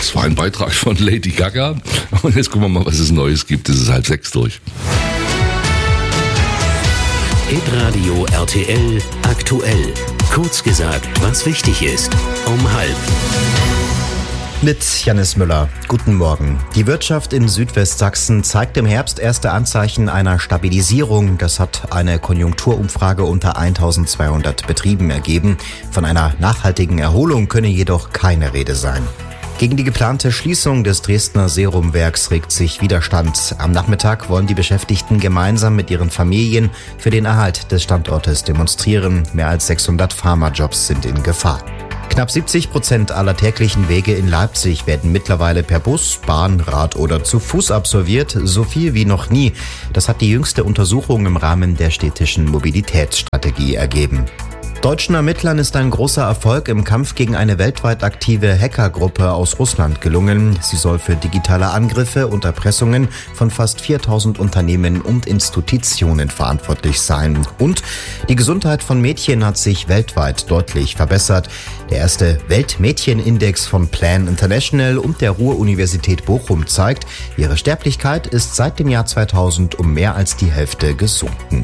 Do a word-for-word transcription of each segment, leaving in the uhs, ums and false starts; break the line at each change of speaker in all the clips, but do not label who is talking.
Das war ein Beitrag von Lady Gaga. Und jetzt gucken wir mal, was es Neues gibt. Es ist halb sechs durch.
Hitradio R T L aktuell. Kurz gesagt, was wichtig ist. Um halb.
Mit Jannis Müller. Guten Morgen. Die Wirtschaft in Südwestsachsen zeigt im Herbst erste Anzeichen einer Stabilisierung. Das hat eine Konjunkturumfrage unter eintausendzweihundert Betrieben ergeben. Von einer nachhaltigen Erholung könne jedoch keine Rede sein. Gegen die geplante Schließung des Dresdner Serumwerks regt sich Widerstand. Am Nachmittag wollen die Beschäftigten gemeinsam mit ihren Familien für den Erhalt des Standortes demonstrieren. Mehr als sechshundert Pharmajobs sind in Gefahr. Knapp siebzig Prozent aller täglichen Wege in Leipzig werden mittlerweile per Bus, Bahn, Rad oder zu Fuß absolviert, so viel wie noch nie. Das hat die jüngste Untersuchung im Rahmen der städtischen Mobilitätsstrategie ergeben. Deutschen Ermittlern ist ein großer Erfolg im Kampf gegen eine weltweit aktive Hackergruppe aus Russland gelungen. Sie soll für digitale Angriffe und Erpressungen von fast viertausend Unternehmen und Institutionen verantwortlich sein. Und die Gesundheit von Mädchen hat sich weltweit deutlich verbessert. Der erste Weltmädchenindex von Plan International und der Ruhr-Universität Bochum zeigt, ihre Sterblichkeit ist seit dem Jahr zweitausend um mehr als die Hälfte gesunken.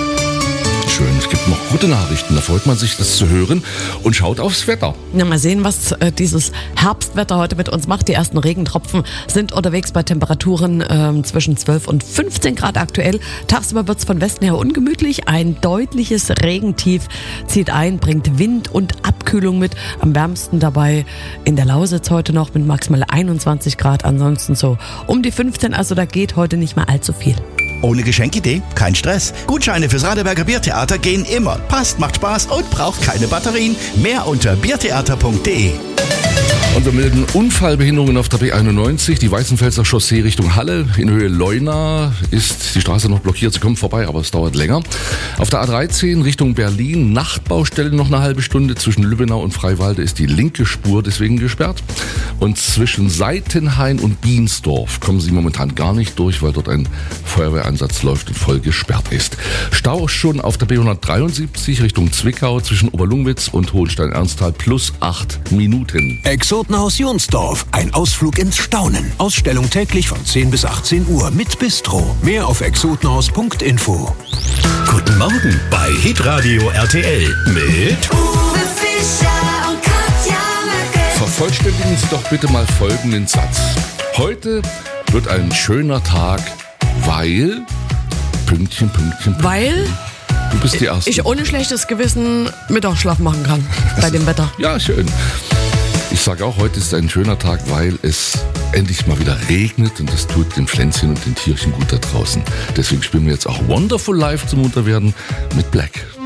Schön, es gibt noch gute Nachrichten, da freut man sich, das zu hören und schaut aufs Wetter.
Na, mal sehen, was äh, dieses Herbstwetter heute mit uns macht. Die ersten Regentropfen sind unterwegs bei Temperaturen äh, zwischen zwölf und fünfzehn Grad aktuell. Tagsüber wird es von Westen her ungemütlich. Ein deutliches Regentief zieht ein, bringt Wind und Abkühlung mit. Am wärmsten dabei in der Lausitz heute noch mit maximal einundzwanzig Grad. Ansonsten so um die fünfzehn, also da geht heute nicht mehr allzu viel.
Ohne Geschenkidee? Kein Stress. Gutscheine fürs Radeberger Biertheater gehen immer. Passt, macht Spaß und braucht keine Batterien. Mehr unter biertheater punkt de.
Und wir melden Unfallbehinderungen auf der B einundneunzig, die Weißenfelser Chaussee Richtung Halle. In Höhe Leuna ist die Straße noch blockiert, sie kommen vorbei, aber es dauert länger. Auf der A dreizehn Richtung Berlin, Nachtbaustelle noch eine halbe Stunde. Zwischen Lübbenau und Freiwalde ist die linke Spur deswegen gesperrt. Und zwischen Seitenhain und Biensdorf kommen sie momentan gar nicht durch, weil dort ein Feuerwehreinsatz läuft und voll gesperrt ist. Stau schon auf der B hundertdreiundsiebzig Richtung Zwickau zwischen Oberlungwitz und Hohenstein-Ernsthal plus acht Minuten.
Exotenhaus Jonsdorf, ein Ausflug ins Staunen. Ausstellung täglich von zehn bis achtzehn Uhr mit Bistro. Mehr auf exotenhaus punkt info.
Guten Morgen bei Hitradio R T L mit
Uwe Fischer und Katja Möcke.
Vervollständigen Sie doch bitte mal folgenden Satz. Heute wird ein schöner Tag, weil... Pünktchen, Pünktchen, Pünktchen.
Weil
Du bist die Erste.
ich ohne schlechtes Gewissen Mittagsschlaf machen kann bei dem Wetter.
Ja, schön. Ich sage auch, heute ist ein schöner Tag, weil es endlich mal wieder regnet und das tut den Pflänzchen und den Tierchen gut da draußen. Deswegen spielen wir jetzt auch Wonderful Life zum Munterwerden mit Black.